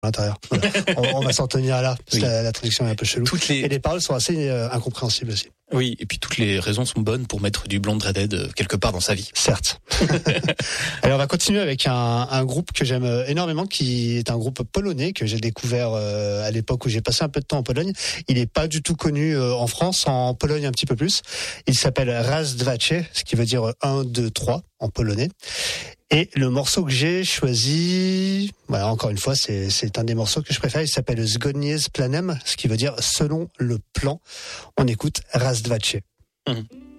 à l'intérieur. Voilà. On va s'en tenir là, parce que la traduction est un peu chelou. Et les paroles sont assez incompréhensibles aussi. Oui, et puis toutes les raisons sont bonnes pour mettre du Blonde Redhead quelque part dans sa vie. Certes. Alors on va continuer avec un groupe que j'aime énormément, qui est un groupe polonais que j'ai découvert à l'époque où j'ai passé un peu de temps en Pologne. Il est pas du tout connu en France, en Pologne un petit peu plus. Il s'appelle Raz, Dwa, Trzy, ce qui veut dire 1, 2, 3 en polonais. Et le morceau que j'ai choisi, voilà, encore une fois, c'est un des morceaux que je préfère. Il s'appelle Zgodnie z planem, ce qui veut dire selon le plan. On écoute Raz, Dwa, Trzy.